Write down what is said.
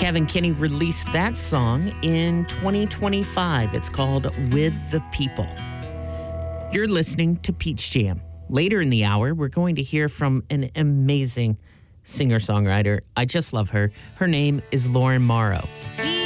Kevin Kinney released that song in 2025. It's called With the People. You're listening to Peach Jam. Later in the hour, we're going to hear from an amazing singer-songwriter. I just love her. Her name is Lauren Morrow.